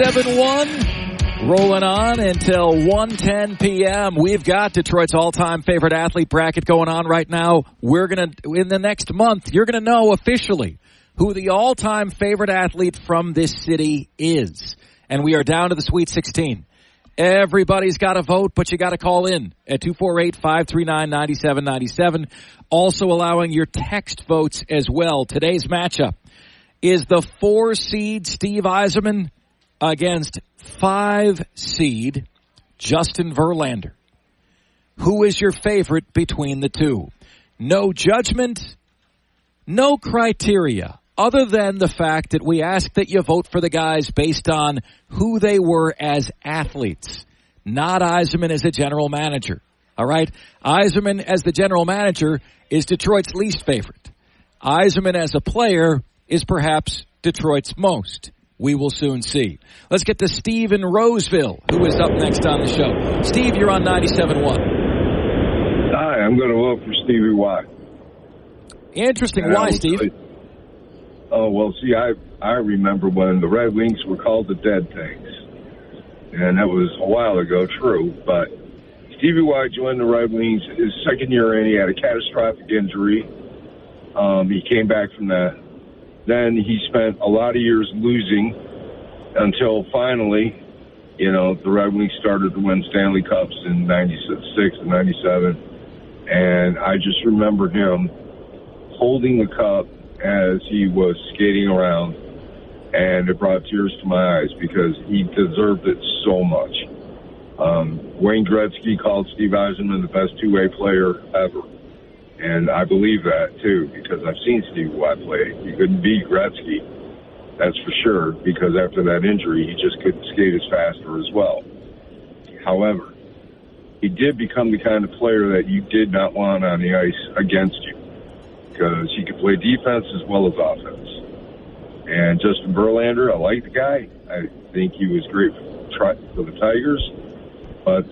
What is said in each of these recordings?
97.1, rolling on until 1:10 p.m. We've got Detroit's all-time favorite athlete bracket going on right now. We're going to, in the next month, you're going to know officially who the all-time favorite athlete from this city is. And we are down to the Sweet 16. Everybody's got to vote, but you got to call in at 248-539-9797. Also allowing your text votes as well. Today's matchup is the 4-seed Steve Yzerman against 5-seed Justin Verlander. Who is your favorite between the two? No judgment, no criteria, other than the fact that we ask that you vote for the guys based on who they were as athletes, not Yzerman as a general manager. All right? Yzerman as the general manager is Detroit's least favorite. Yzerman as a player is perhaps Detroit's most. We will soon see. Let's get to Steve in Roseville, who is up next on the show. Steve, you're on 97.1. Hi, I'm going to vote for Stevie Y. Interesting. Why, Steve? Oh, well, see, I remember when the Red Wings were called the Dead Things. And that was a while ago, true. But Stevie Y joined the Red Wings his second year in. He had a catastrophic injury. He came back from that. Then he spent a lot of years losing until finally, the Red Wings started to win Stanley Cups in 96 and 97. And I just remember him holding the cup as he was skating around, and it brought tears to my eyes because he deserved it so much. Wayne Gretzky called Steve Yzerman the best two-way player ever, and I believe that, too, because I've seen Steve Y play. He couldn't beat Gretzky, that's for sure, because after that injury, he just couldn't skate as fast or as well. However, he did become the kind of player that you did not want on the ice against you, because he could play defense as well as offense. And Justin Verlander, I like the guy. I think he was great for the Tigers. But,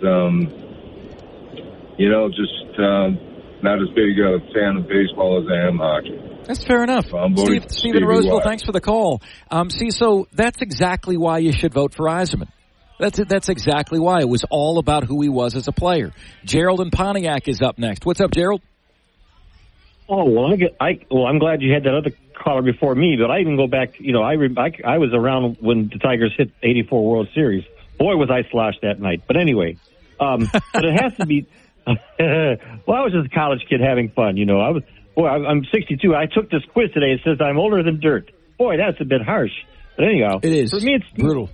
not as big a fan of baseball as I am hockey. That's fair enough. Steve in Roseville, thanks for the call. So that's exactly why you should vote for Yzerman. That's exactly why. It was all about who he was as a player. Gerald in Pontiac is up next. What's up, Gerald? Oh, well, I'm glad you had that other caller before me, but I even go back, I was around when the Tigers hit 84 World Series. Boy, was I sloshed that night. But anyway, but it has to be, I was just a college kid having fun, I'm 62. I took this quiz today. It says I'm older than dirt. Boy, that's a bit harsh. But anyhow. It is. For me, it's brutal.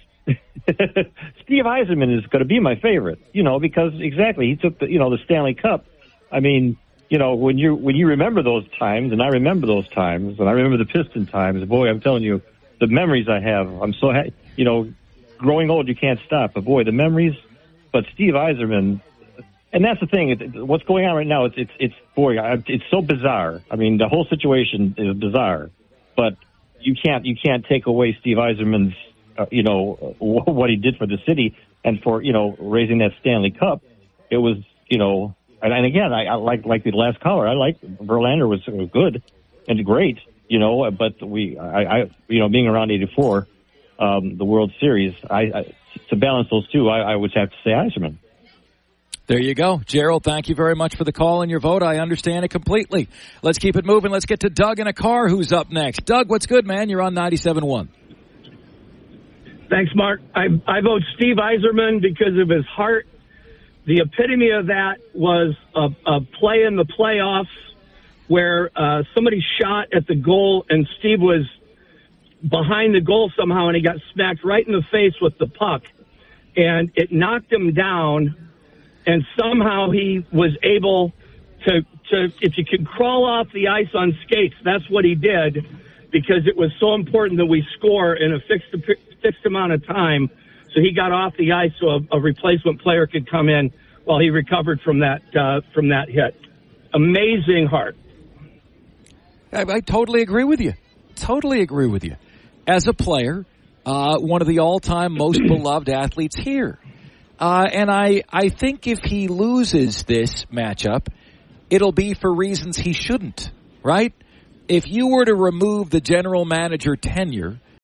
Steve Yzerman is going to be my favorite, because exactly, he took the Stanley Cup. I mean, when you remember those times, and I remember those times, and I remember the Piston times, boy, I'm telling you, the memories I have, I'm so happy, growing old, you can't stop, but boy, the memories, but Steve Yzerman, and that's the thing, what's going on right now, it's so bizarre. I mean, the whole situation is bizarre, but you can't take away Steve Yzerman's, what he did for the city, and for, raising that Stanley Cup. It was, and again, I like the last caller. I like Verlander was good and great, but being around 84, the World Series, to balance those two, I would have to say Yzerman. There you go. Gerald, thank you very much for the call and your vote. I understand it completely. Let's keep it moving. Let's get to Doug in a car who's up next. Doug, what's good, man? You're on 97.1. Thanks, Mark. I vote Steve Yzerman because of his heart. The epitome of that was a play in the playoffs where somebody shot at the goal and Steve was behind the goal somehow and he got smacked right in the face with the puck. And it knocked him down, and somehow he was able to if you could crawl off the ice on skates, that's what he did, because it was so important that we score in a fixed amount of time. So he got off the ice so a replacement player could come in while he recovered from that hit. Amazing heart. I totally agree with you. Totally agree with you. As a player, one of the all-time most beloved athletes here. And I think if he loses this matchup, it'll be for reasons he shouldn't, right? If you were to remove the general manager tenure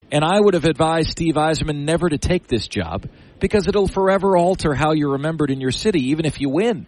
And I would have advised Steve Yzerman never to take this job because it'll forever alter how you're remembered in your city, even if you win.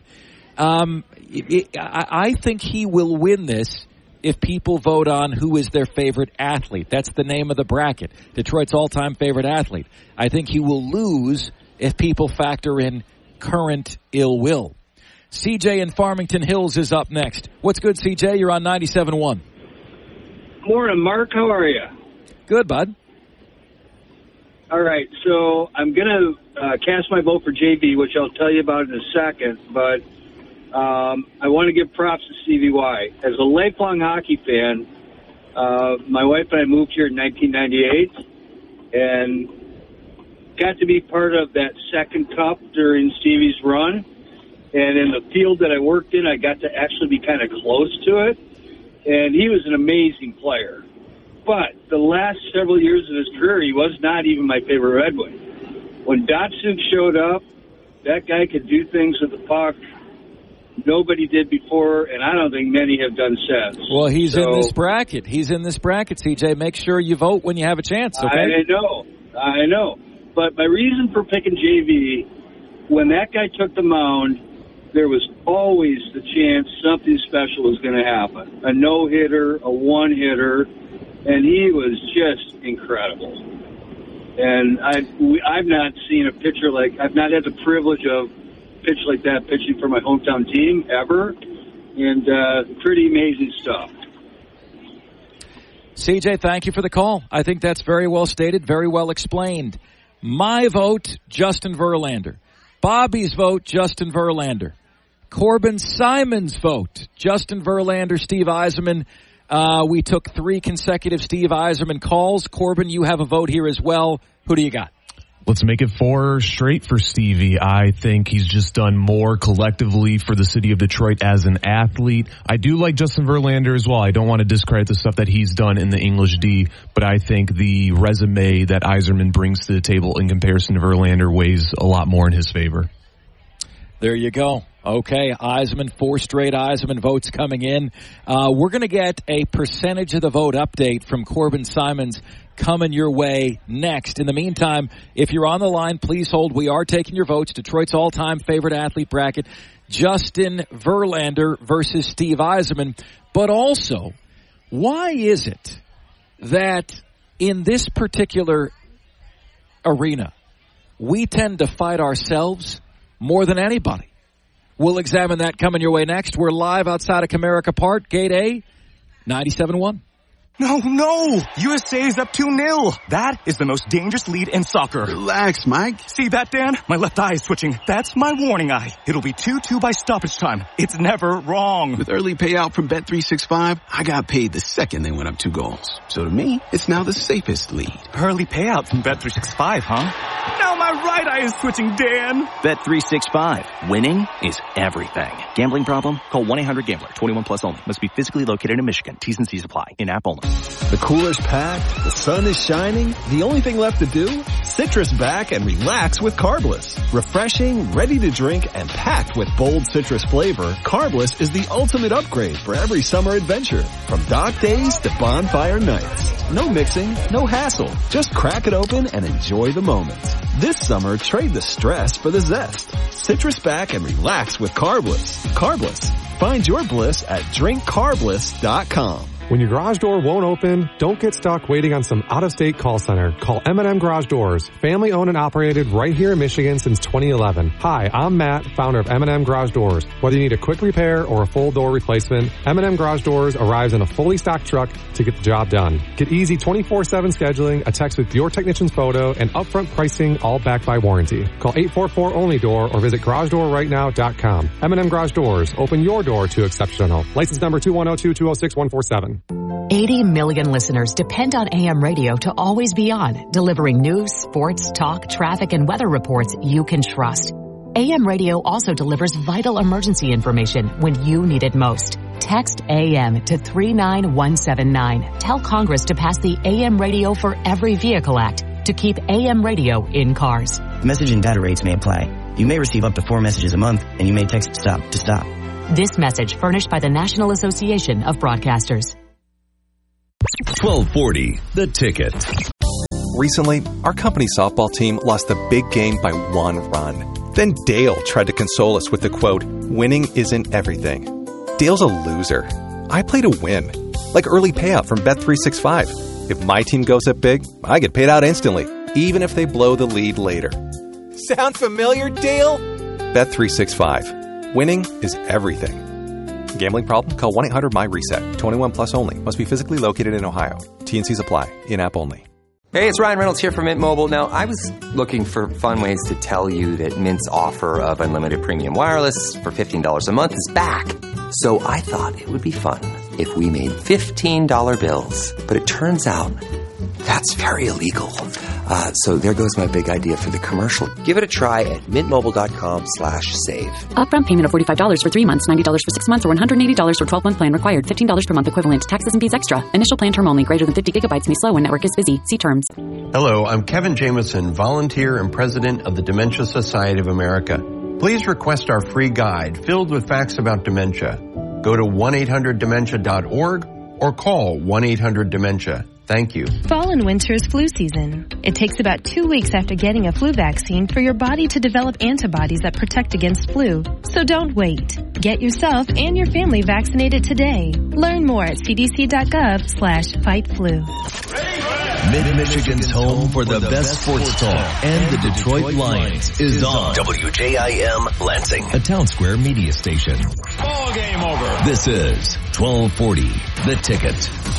I think he will win this if people vote on who is their favorite athlete. That's the name of the bracket, Detroit's all-time favorite athlete. I think he will lose if people factor in current ill will. CJ in Farmington Hills is up next. What's good, CJ? You're on 97.1. Morning, Mark. How are you? Good, bud. All right, so I'm going to cast my vote for JV, which I'll tell you about in a second, but I want to give props to Stevie Y. As a lifelong hockey fan, my wife and I moved here in 1998 and got to be part of that second cup during Stevie's run. And in the field that I worked in, I got to actually be kind of close to it. And he was an amazing player. But the last several years of his career, he was not even my favorite Red Wing. When Datsyuk showed up, that guy could do things with the puck nobody did before, and I don't think many have done since. Well, he's in this bracket. He's in this bracket, CJ. Make sure you vote when you have a chance, okay? I know. But my reason for picking JV, when that guy took the mound, there was always the chance something special was going to happen. A no-hitter, a one-hitter, and he was just incredible. And I've not seen a pitcher I've not had the privilege of pitch like that pitching for my hometown team ever, and pretty amazing stuff. CJ, thank you for the call. I think that's very well stated, very well explained. My vote, Justin Verlander. Bobby's vote, Justin Verlander. Corbin Simon's vote, Justin Verlander, Steve Yzerman. We took 3 consecutive Steve Yzerman calls. Corbin, you have a vote here as well. Who do you got? Let's make it 4 straight for Stevie. I think he's just done more collectively for the city of Detroit as an athlete. I do like Justin Verlander as well. I don't want to discredit the stuff that he's done in the English D, but I think the resume that Yzerman brings to the table in comparison to Verlander weighs a lot more in his favor. There you go. Okay, Yzerman, 4 straight Yzerman votes coming in. We're going to get a percentage of the vote update from Corbin Simons coming your way next. In the meantime, if you're on the line, please hold. We are taking your votes. Detroit's all-time favorite athlete bracket, Justin Verlander versus Steve Yzerman. But also, why is it that in this particular arena, we tend to fight ourselves more than anybody? We'll examine that coming your way next. We're live outside of Comerica Park, Gate A, 97.1. No! USA is up 2-0. That is the most dangerous lead in soccer. Relax, Mike. See that, Dan? My left eye is twitching. That's my warning eye. It'll be 2-2 by stoppage time. It's never wrong. With early payout from Bet365, I got paid the second they went up 2 goals. So to me, it's now the safest lead. Early payout from Bet365, huh? Now my right eye is twitching, Dan. Bet365. Winning is everything. Gambling problem? Call 1-800-GAMBLER. 21 plus only. Must be physically located in Michigan. T's and C's apply. In-app only. The cooler's packed, the sun is shining. The only thing left to do? Citrus back and relax with Carbless. Refreshing, ready to drink, and packed with bold citrus flavor, Carbless is the ultimate upgrade for every summer adventure. From dock days to bonfire nights. No mixing, no hassle. Just crack it open and enjoy the moments. This summer, trade the stress for the zest. Citrus back and relax with Carbless. Carbless. Find your bliss at drinkcarbless.com. When your garage door won't open, don't get stuck waiting on some out-of-state call center. Call M&M Garage Doors, family owned and operated right here in Michigan since 2011. Hi, I'm Matt, founder of M&M Garage Doors. Whether you need a quick repair or a full door replacement, M&M Garage Doors arrives in a fully stocked truck to get the job done. Get easy 24/7 scheduling, a text with your technician's photo, and upfront pricing, all backed by warranty. Call 844-ONLY-DOOR or visit GarageDoorRightNow.com. M&M Garage Doors, open your door to exceptional. License number 2102206-147. 80 million listeners depend on AM radio to always be on, delivering news, sports, talk, traffic, and weather reports you can trust. AM radio also delivers vital emergency information when you need it most. Text AM to 39179. Tell Congress to pass the AM Radio for Every Vehicle Act to keep AM radio in cars. Message and data rates may apply. You may receive up to 4 messages a month, and you may text STOP to stop. This message furnished by the National Association of Broadcasters. 1240, The Ticket. Recently, our company softball team lost the big game by 1 run. Then Dale tried to console us with the quote, "Winning isn't everything." Dale's a loser. I play to win. Like early payout from Bet365. If my team goes up big, I get paid out instantly, even if they blow the lead later. Sound familiar, Dale? Bet365. Winning is everything. Gambling problem? Call 1-800-MY-RESET. 21 plus only. Must be physically located in Ohio. T&Cs apply. In-app only. Hey, it's Ryan Reynolds here from Mint Mobile. Now, I was looking for fun ways to tell you that Mint's offer of unlimited premium wireless for $15 a month is back. So I thought it would be fun if we made $15 bills. But it turns out that's very illegal. So there goes my big idea for the commercial. Give it a try at mintmobile.com/save. Upfront payment of $45 for 3 months, $90 for 6 months, or $180 for 12-month plan required. $15 per month equivalent. Taxes and fees extra. Initial plan term only. Greater than 50 gigabytes may slow when network is busy. See terms. Hello, I'm Kevin Jameson, volunteer and president of the Dementia Society of America. Please request our free guide filled with facts about dementia. Go to 1-800-DEMENTIA.org or call 1-800-DEMENTIA. Thank you. Fall and winter is flu season. It takes about 2 weeks after getting a flu vaccine for your body to develop antibodies that protect against flu. So don't wait. Get yourself and your family vaccinated today. Learn more at cdc.gov/fightflu. Mid-Michigan's home for the best sports talk and the Detroit Lions is on WJIM Lansing, a Town Square media station. Ball game over. This is 1240 The Ticket.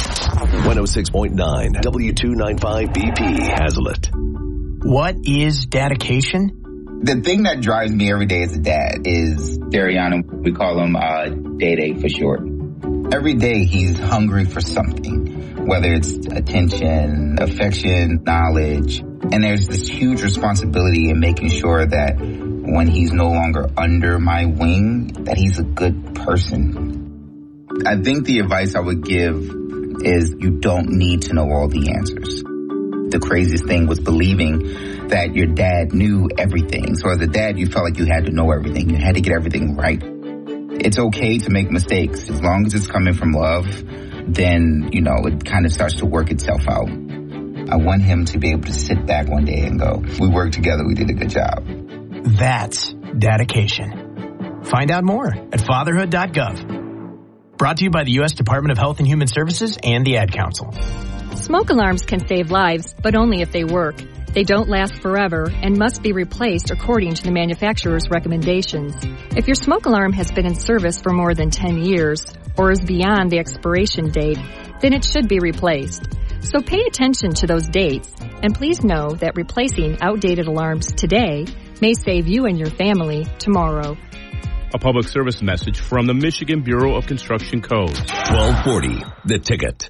106.9 W295BP Hazlet. What is dedication? The thing that drives me every day as a dad is Dariana. We call him Day-Day for short. Every day he's hungry for something, whether it's attention, affection, knowledge. And there's this huge responsibility in making sure that when he's no longer under my wing, that he's a good person. I think the advice I would give is you don't need to know all the answers. The craziest thing was believing that your dad knew everything. So as a dad, you felt like you had to know everything. You had to get everything right. It's okay to make mistakes. As long as it's coming from love, then, it kind of starts to work itself out. I want him to be able to sit back one day and go, we worked together, we did a good job. That's dedication. Find out more at fatherhood.gov. Brought to you by the U.S. Department of Health and Human Services and the Ad Council. Smoke alarms can save lives, but only if they work. They don't last forever and must be replaced according to the manufacturer's recommendations. If your smoke alarm has been in service for more than 10 years or is beyond the expiration date, then it should be replaced. So pay attention to those dates, and please know that replacing outdated alarms today may save you and your family tomorrow. A public service message from the Michigan Bureau of Construction Code. 1240, The Ticket.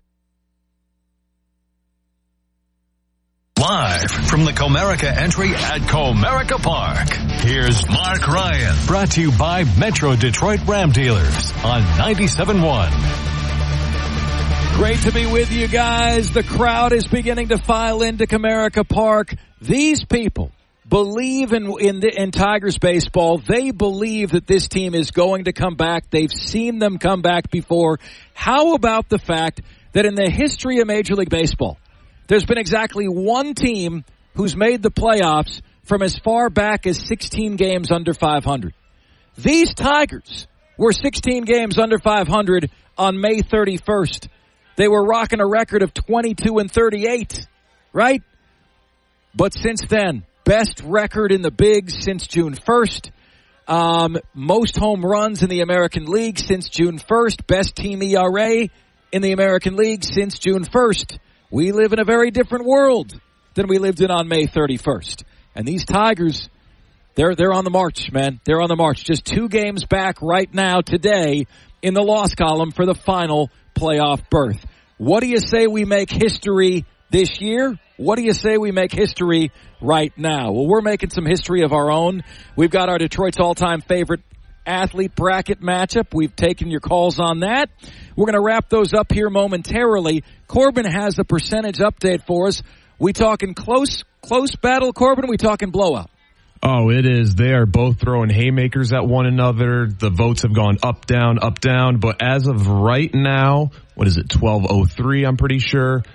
Live from the Comerica entry at Comerica Park, here's Mark Ryan. Brought to you by Metro Detroit Ram Dealers on 97.1. Great to be with you guys. The crowd is beginning to file into Comerica Park. These people believe in Tigers baseball. They believe that this team is going to come back. They've seen them come back before. How about the fact that in the history of Major League Baseball, there's been exactly one team who's made the playoffs from as far back as 16 games under 500. These Tigers were 16 games under 500 on May 31st. They were rocking a record of 22-38, right? But since then, best record in the bigs since June 1st. Most home runs in the American League since June 1st. Best team ERA in the American League since June 1st. We live in a very different world than we lived in on May 31st. And these Tigers, they're on the march, man. They're on the march. Just 2 games back right now today in the loss column for the final playoff berth. What do you say we make history this year? What do you say we make history right now? Well, we're making some history of our own. We've got our Detroit's all-time favorite athlete bracket matchup. We've taken your calls on that. We're going to wrap those up here momentarily. Corbin has a percentage update for us. We talking close battle, Corbin? We talking blowout? Oh, it is. They are both throwing haymakers at one another. The votes have gone up, down, up, down. But as of right now, what is it, 12:03, I'm pretty sure.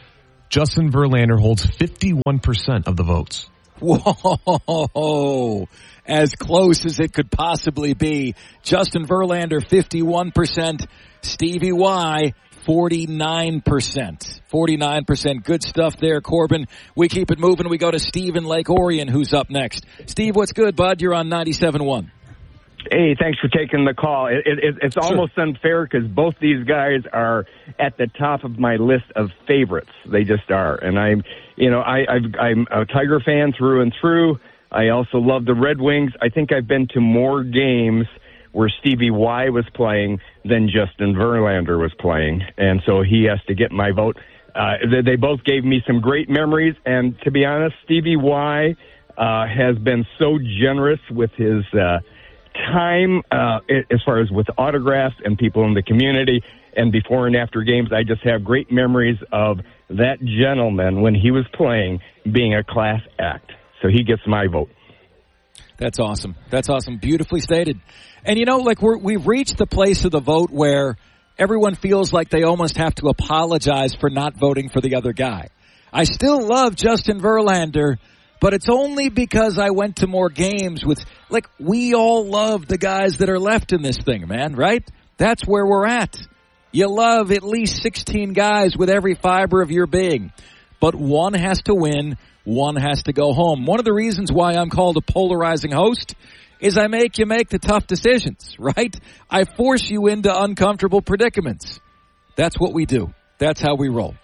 Justin Verlander holds 51% of the votes. Whoa, as close as it could possibly be. Justin Verlander, 51%. Stevie Y, 49%. 49%. Good stuff there, Corbin. We keep it moving. We go to Steve in Lake Orion, who's up next. Steve, what's good, bud? You're on 97.1. Hey, thanks for taking the call. It's almost unfair because both these guys are at the top of my list of favorites. They just are. And I'm a Tiger fan through and through. I also love the Red Wings. I think I've been to more games where Stevie Y was playing than Justin Verlander was playing. And so he has to get my vote. They both gave me some great memories. And to be honest, Stevie Y has been so generous with his time as far as with autographs and people in the community. And before and after games, I just have great memories of that gentleman when he was playing being a class act. So he gets my vote. That's awesome. That's awesome. Beautifully stated. And we've reached the place of the vote where everyone feels like they almost have to apologize for not voting for the other guy. I still love Justin Verlander, but it's only because I went to more games with, we all love the guys that are left in this thing, man, right? That's where we're at. You love at least 16 guys with every fiber of your being. But one has to win, one has to go home. One of the reasons why I'm called a polarizing host is I make you make the tough decisions, right? I force you into uncomfortable predicaments. That's what we do. That's how we roll.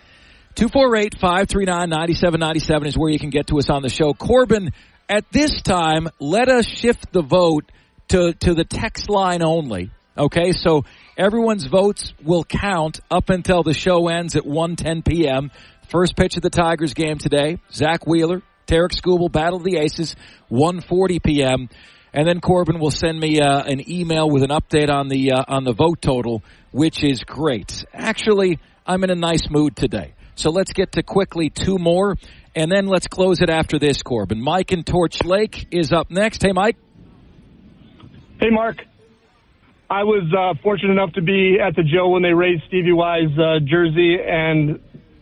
248-539-9797 is where you can get to us on the show. Corbin, at this time, let us shift the vote to the text line only. Okay, so everyone's votes will count up until the show ends at 1:10 p.m. First pitch of the Tigers game today, Zach Wheeler, Tarek Skubal, Battle of the Aces, 1:40 p.m. And then Corbin will send me an email with an update on the vote total, which is great. Actually, I'm in a nice mood today. So let's get to quickly two more, and then let's close it after this, Corbin. Mike in Torch Lake is up next. Hey, Mike. Hey, Mark. I was fortunate enough to be at the Joe when they raised Stevie Y's jersey, and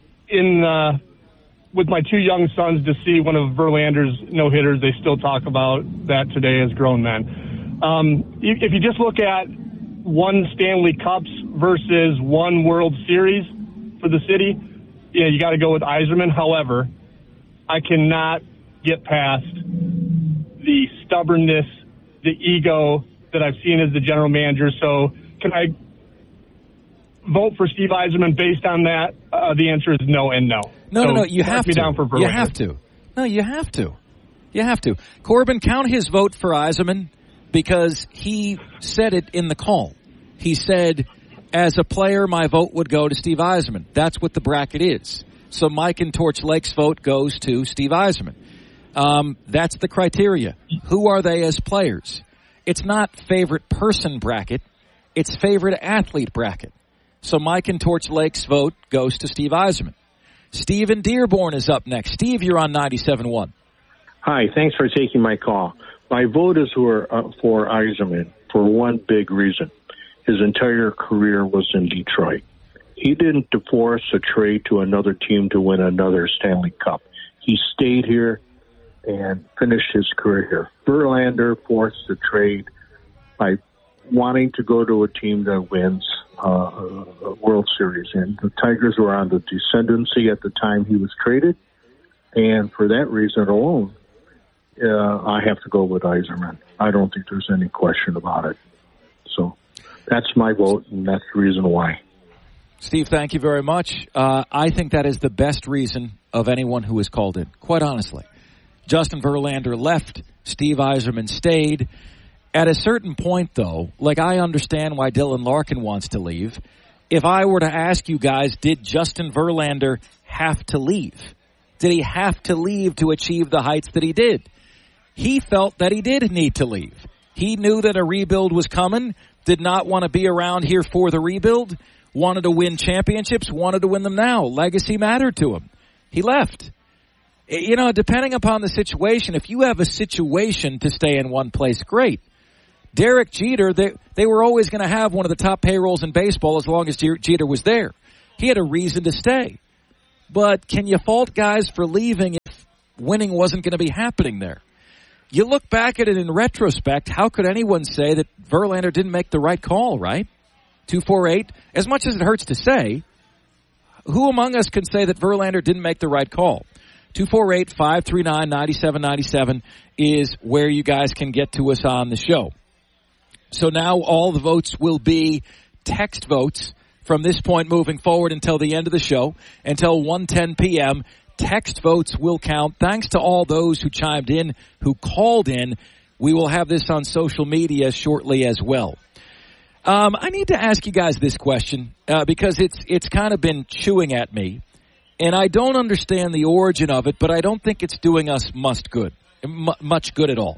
with my two young sons to see one of Verlander's no-hitters. They still talk about that today as grown men. If you just look at one Stanley Cups versus one World Series for the city, you got to go with Yzerman. However, I cannot get past the stubbornness, the ego that I've seen as the general manager. So can I vote for Steve Yzerman based on that? The answer is no and no. No, you have to. Down for you have to. No, you have to. You have to. Corbin, count his vote for Yzerman because he said it in the call. He said, as a player, my vote would go to Steve Yzerman. That's what the bracket is. So Mike in Torch Lake's vote goes to Steve Yzerman. That's the criteria. Who are they as players? It's not favorite person bracket. It's favorite athlete bracket. So Mike in Torch Lake's vote goes to Steve Yzerman. Steve in Dearborn is up next. Steve, you're on 97.1. Hi, thanks for taking my call. My vote is for Yzerman for one big reason. His entire career was in Detroit. He didn't force a trade to another team to win another Stanley Cup. He stayed here and finished his career here. Verlander forced the trade by wanting to go to a team that wins a World Series. And the Tigers were on the descendancy at the time he was traded. And for that reason alone, I have to go with Yzerman. I don't think there's any question about it. So that's my vote, and that's the reason why. Steve, thank you very much. I think that is the best reason of anyone who has called in, quite honestly. Justin Verlander left. Steve Yzerman stayed. At a certain point, though, I understand why Dylan Larkin wants to leave. If I were to ask you guys, did Justin Verlander have to leave? Did he have to leave to achieve the heights that he did? He felt that he did need to leave. He knew that a rebuild was coming, did not want to be around here for the rebuild, wanted to win championships, wanted to win them now. Legacy mattered to him. He left. Depending upon the situation, if you have a situation to stay in one place, great. Derek Jeter, they were always going to have one of the top payrolls in baseball as long as Jeter was there. He had a reason to stay. But can you fault guys for leaving if winning wasn't going to be happening there? You look back at it in retrospect, how could anyone say that Verlander didn't make the right call, right? 248, as much as it hurts to say, who among us can say that Verlander didn't make the right call? 248-539-9797 is where you guys can get to us on the show. So now all the votes will be text votes from this point moving forward until the end of the show, until 1:10 p.m. Text votes will count. Thanks to all those who chimed in, who called in. We will have this on social media shortly as well. I need to ask you guys this question because it's kind of been chewing at me, and I don't understand the origin of it, but I don't think it's doing us much good at all.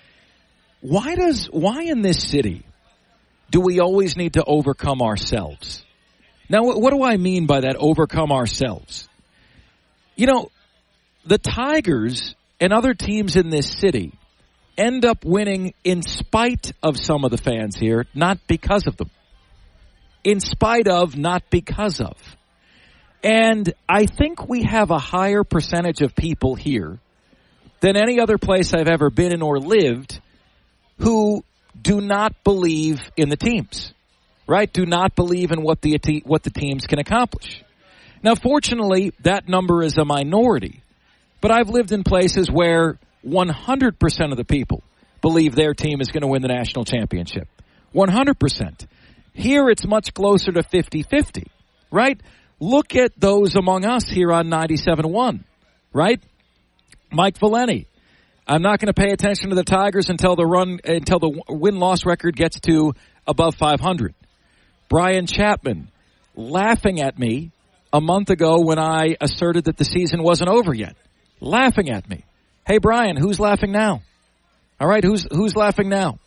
Why in this city do we always need to overcome ourselves? Now, what do I mean by that, overcome ourselves? You know, the Tigers and other teams in this city end up winning in spite of some of the fans here, not because of them. In spite of, not because of. And I think we have a higher percentage of people here than any other place I've ever been in or lived who do not believe in the teams, right? Do not believe in what the teams can accomplish. Now, fortunately, that number is a minority, but I've lived in places where 100% of the people believe their team is going to win the national championship. 100%. Here, it's much closer to 50-50, right? Look at those among us here on 97.1, right? Mike Valeni. I'm not going to pay attention to the Tigers until the win-loss record gets to above 500. Brian Chapman laughing at me a month ago when I asserted that the season wasn't over yet. Laughing at me. Hey, Brian, who's laughing now? All right, who's laughing now?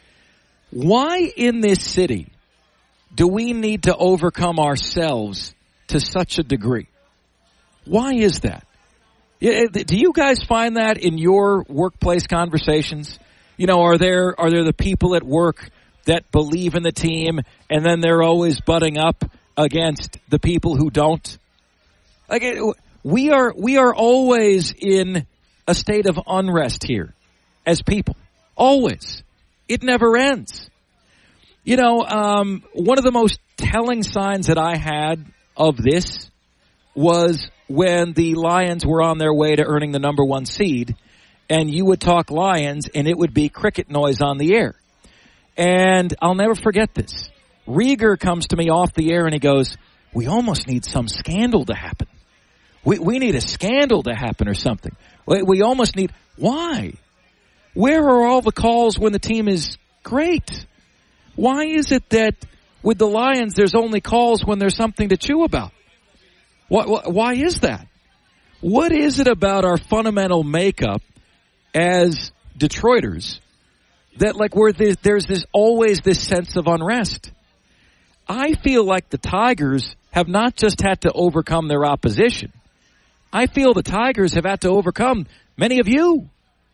Why in this city do we need to overcome ourselves to such a degree? Why is that? Do you guys find that in your workplace conversations? You know, are there the people at work that believe in the team and then they're always butting up against the people who don't? Like, we are always in a state of unrest here as people. Always. It never ends. You know, one of the most telling signs that I had of this was when the Lions were on their way to earning the number 1 seed, and you would talk Lions, and it would be cricket noise on the air. And I'll never forget this. Rieger comes to me off the air, and he goes, we almost need some scandal to happen. We need a scandal to happen or something. We almost need... Why? Where are all the calls when the team is great? Why is it that with the Lions there's only calls when there's something to chew about? Why is that? What is it about our fundamental makeup as Detroiters that there's always this sense of unrest? I feel like the Tigers have not just had to overcome their opposition. I feel the Tigers have had to overcome many of you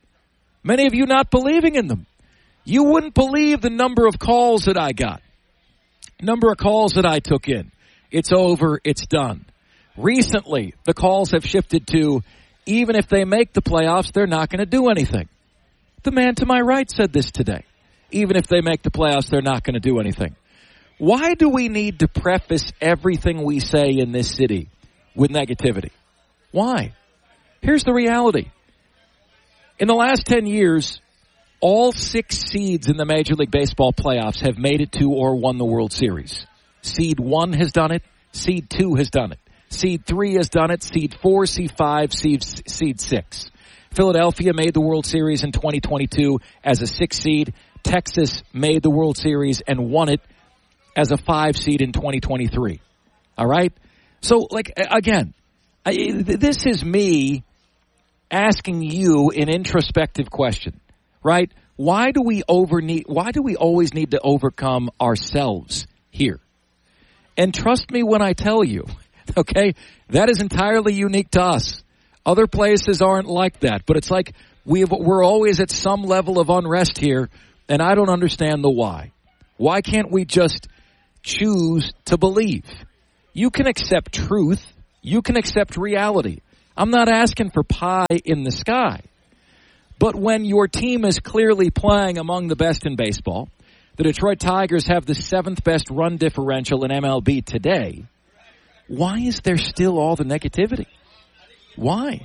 not believing in them. You wouldn't believe the number of calls that I got, number of calls that I took in. It's over, it's done. Recently, the calls have shifted to, even if they make the playoffs, they're not going to do anything. The man to my right said this today. Even if they make the playoffs, they're not going to do anything. Why do we need to preface everything we say in this city with negativity? Why? Here's the reality. In the last 10 years, all 6 seeds in the Major League Baseball playoffs have made it to or won the World Series. Seed 1 has done it. Seed 2 has done it. Seed 3 has done it. Seed 4, Seed 5, Seed 6. Philadelphia made the World Series in 2022 as a 6 seed. Texas made the World Series and won it as a 5 seed in 2023. All right? So, again, this is me asking you an introspective question, right? Why do we always need to overcome ourselves here? And trust me when I tell you, okay, that is entirely unique to us. Other places aren't like that, but it's like we're always at some level of unrest here, and I don't understand the why. Why can't we just choose to believe? You can accept truth You can accept reality. I'm not asking for pie in the sky. But when your team is clearly playing among the best in baseball, the Detroit Tigers have the 7th best run differential in MLB today, why is there still all the negativity? Why?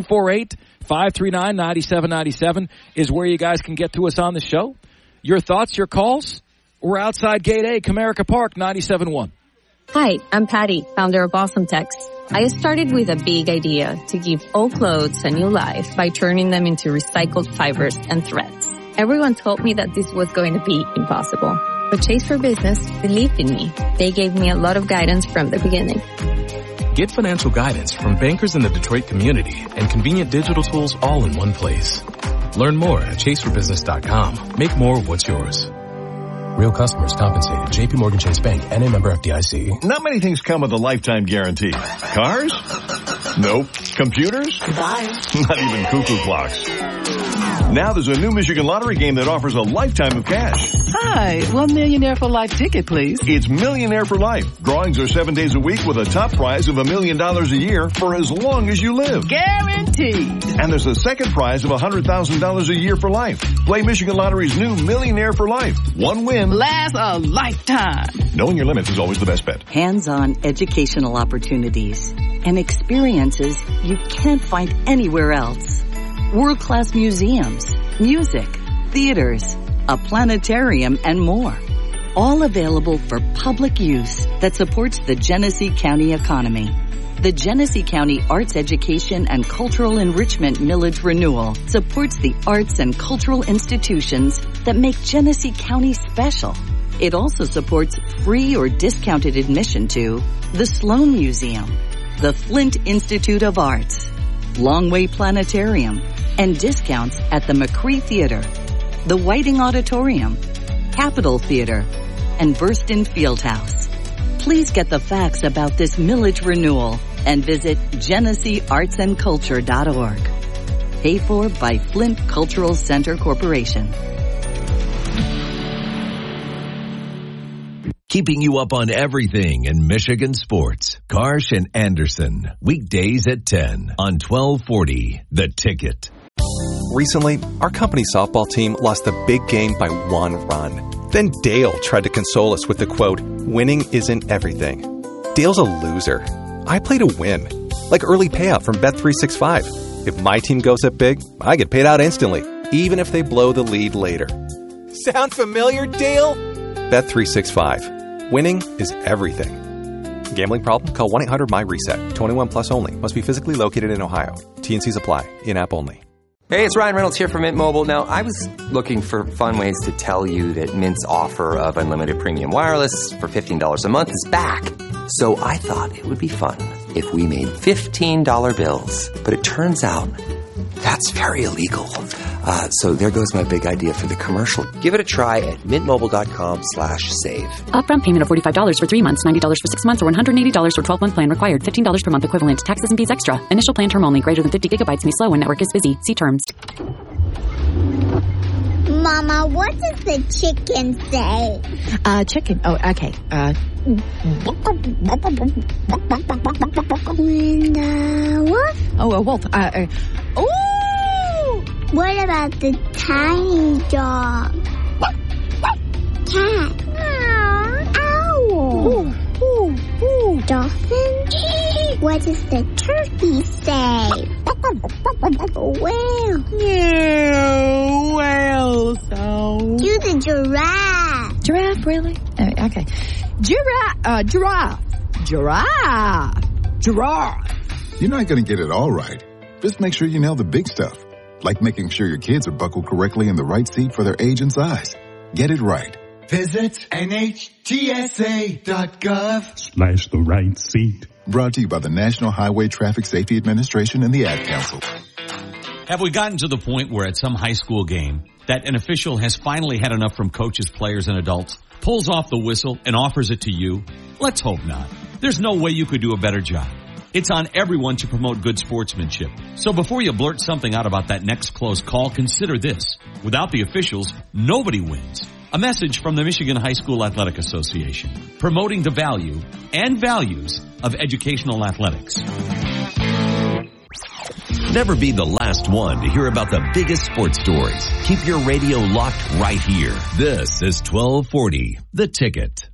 248-539-9797 is where you guys can get to us on the show. Your thoughts, your calls? We're outside Gate A, Comerica Park, 97.1. Hi, I'm Patty, founder of Awesome Tex. I started with a big idea to give old clothes a new life by turning them into recycled fibers and threads. Everyone told me that this was going to be impossible. But Chase for Business believed in me. They gave me a lot of guidance from the beginning. Get financial guidance from bankers in the Detroit community and convenient digital tools all in one place. Learn more at chaseforbusiness.com. Make more what's yours. Real customers compensated. J.P. Morgan Chase Bank, N.A. member FDIC. Not many things come with a lifetime guarantee. Cars? Nope. Computers? Bye. Not even cuckoo clocks. Now there's a new Michigan Lottery game that offers a lifetime of cash. Hi, one Millionaire for Life ticket, please. It's Millionaire for Life. Drawings are 7 days a week with a top prize of $1 million a year for as long as you live. Guaranteed. And there's a second prize of $100,000 a year for life. Play Michigan Lottery's new Millionaire for Life. One win lasts a lifetime. Knowing your limits is always the best bet. Hands-on educational opportunities and experiences you can't find anywhere else. World-class museums, music, theaters, a planetarium, and more. All available for public use that supports the Genesee County economy. The Genesee County Arts Education and Cultural Enrichment Millage Renewal supports the arts and cultural institutions that make Genesee County special. It also supports free or discounted admission to the Sloan Museum, the Flint Institute of Arts, Longway Planetarium, and discounts at the McCree Theater, the Whiting Auditorium, Capitol Theater, and Burston Fieldhouse. Please get the facts about this millage renewal and visit GeneseeArtsandCulture.org. Paid for by Flint Cultural Center Corporation. Keeping you up on everything in Michigan sports. Karsh and Anderson. Weekdays at 10 on 1240 The Ticket. Recently, our company softball team lost the big game by 1 run. Then Dale tried to console us with the quote, "Winning isn't everything." Dale's a loser. I play to win. Like early payout from Bet365. If my team goes up big, I get paid out instantly, even if they blow the lead later. Sound familiar, Dale? Bet365. Winning is everything. Gambling problem? Call 1-800-MY-RESET. 21 plus only. Must be physically located in Ohio. T&Cs apply. In-app only. Hey, it's Ryan Reynolds here from Mint Mobile. Now, I was looking for fun ways to tell you that Mint's offer of unlimited premium wireless for $15 a month is back. So I thought it would be fun if we made $15 bills. But it turns out that's very illegal. So there goes my big idea for the commercial. Give it a try at mintmobile.com/save. Upfront payment of $45 for 3 months, $90 for 6 months, or $180 for 12-month plan required. $15 per month equivalent. Taxes and fees extra. Initial plan term only. Greater than 50 gigabytes may slow when network is busy. See terms. Mama, what does the chicken say? Chicken. Oh, okay. And wolf? Oh, a wolf. Ooh! What about the tiny dog? Cat. Owl. Dolphin. What does the turkey say? Whale. Whale sound. Do the giraffe. Giraffe, really? Okay. Giraffe. You're not going to get it all right. Just make sure you nail the big stuff. Like making sure your kids are buckled correctly in the right seat for their age and size. Get it right. Visit NHTSA.gov/the right seat. Brought to you by the National Highway Traffic Safety Administration and the Ad Council. Have we gotten to the point where at some high school game that an official has finally had enough from coaches, players, and adults, pulls off the whistle and offers it to you? Let's hope not. There's no way you could do a better job. It's on everyone to promote good sportsmanship. So before you blurt something out about that next close call, consider this. Without the officials, nobody wins. A message from the Michigan High School Athletic Association, promoting the value and values of educational athletics. Never be the last one to hear about the biggest sports stories. Keep your radio locked right here. This is 1240, The Ticket.